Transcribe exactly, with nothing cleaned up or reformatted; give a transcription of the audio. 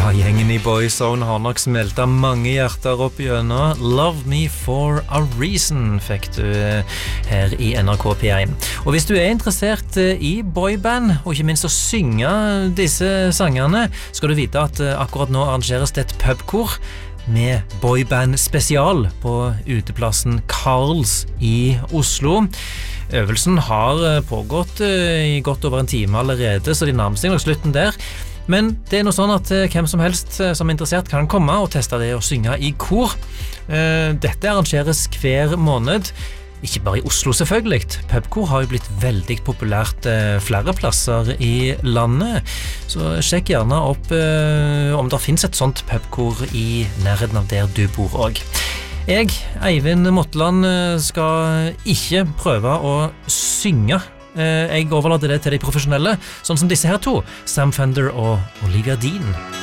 Ja, gjengen i Boyzone har nok smeltet mange hjerter opp gjennom. Love Me For A Reason fikk du her i N R K P one. Og hvis du er interessert i boyband, og ikke minst å synge disse sangene, skal du vite at akkurat nå arrangeres det et pubkor med boyband spesial på uteplassen Karls i Oslo. Øvelsen har pågått i godt over en time allerede, så de nærmer seg nok slutten der. Men det er noe sånn at hvem som helst som er interessert kan komme og teste det å synge i kor. Dette arrangeres hver måned, ikke bare i Oslo selvfølgelig. Pubkor har jo blitt veldig populært flere plasser i landet, så sjekk gjerne opp om det finnes et sånt pubkor i nærheten av der du bor også. Jeg, Eivind Motland, skal ikke prøve å synge. Jeg overlater det til de profesjonelle, sånn som disse her to, Sam Fender og Olivia Dean.